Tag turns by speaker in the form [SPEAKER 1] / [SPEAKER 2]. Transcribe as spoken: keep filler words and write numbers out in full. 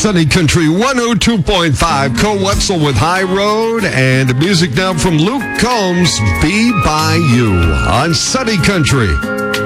[SPEAKER 1] Sunny Country one oh two point five. Cole Wetzel with High Road, and the music now from Luke Combs, Be By You on Sunny Country.